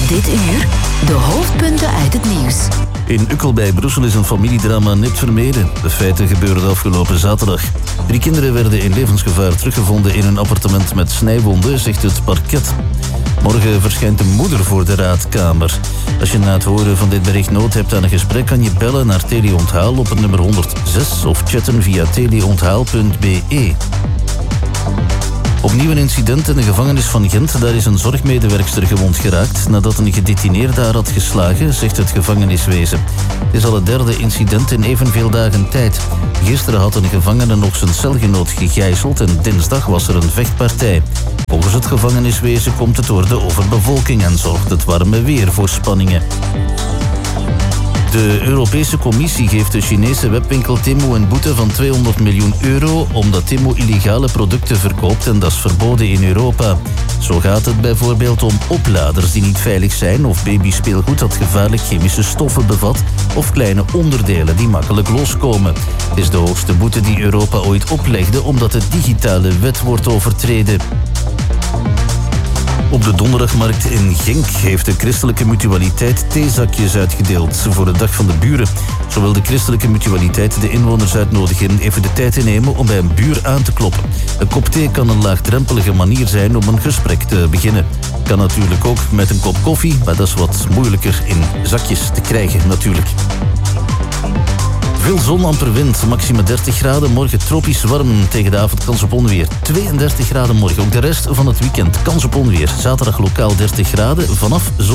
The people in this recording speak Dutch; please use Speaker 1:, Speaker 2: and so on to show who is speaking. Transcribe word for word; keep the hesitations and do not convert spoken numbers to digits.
Speaker 1: Dit uur de hoofdpunten uit het nieuws.
Speaker 2: In Ukkel bij Brussel is een familiedrama net vermeden. De feiten gebeurden afgelopen zaterdag. Drie kinderen werden in levensgevaar teruggevonden in een appartement met snijwonden, zegt het parket. Morgen verschijnt de moeder voor de raadkamer. Als je na het horen van dit bericht nood hebt aan een gesprek, kan je bellen naar Teleonthaal op het nummer honderdzes of chatten via teleonthaal punt b e. Opnieuw een incident in de gevangenis van Gent. Daar is een zorgmedewerkster gewond geraakt nadat een gedetineerde haar had geslagen, zegt het gevangeniswezen. Het is al het derde incident in evenveel dagen tijd. Gisteren had een gevangene nog zijn celgenoot gegijzeld en dinsdag was er een vechtpartij. Volgens het gevangeniswezen komt het door de overbevolking en zorgt het warme weer voor spanningen. De Europese Commissie geeft de Chinese webwinkel Temu een boete van tweehonderd miljoen euro... omdat Temu illegale producten verkoopt en dat is verboden in Europa. Zo gaat het bijvoorbeeld om opladers die niet veilig zijn... of babyspeelgoed dat gevaarlijk chemische stoffen bevat... of kleine onderdelen die makkelijk loskomen. Het is de hoogste boete die Europa ooit oplegde... omdat de digitale wet wordt overtreden. Op de donderdagmarkt in Genk heeft de christelijke mutualiteit theezakjes uitgedeeld voor de dag van de buren. Zo wil de christelijke mutualiteit de inwoners uitnodigen even de tijd te nemen om bij een buur aan te kloppen. Een kop thee kan een laagdrempelige manier zijn om een gesprek te beginnen. Kan natuurlijk ook met een kop koffie, maar dat is wat moeilijker in zakjes te krijgen natuurlijk. Veel zon, amper wind, maxima dertig graden. Morgen tropisch warm, tegen de avond kans op onweer. tweeëndertig graden morgen, ook de rest van het weekend kans op onweer. Zaterdag lokaal dertig graden, vanaf zon.